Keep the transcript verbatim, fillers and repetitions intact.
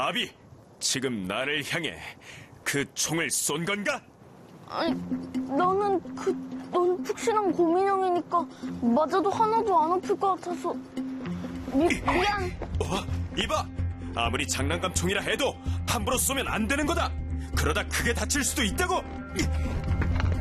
바비, 지금 나를 향해 그 총을 쏜 건가? 아니, 나는 그, 넌 푹신한 곰인형이니까 맞아도 하나도 안 아플 것 같아서. 미, 미안. 어? 이봐! 아무리 장난감 총이라 해도 함부로 쏘면 안 되는 거다! 그러다 크게 다칠 수도 있다고!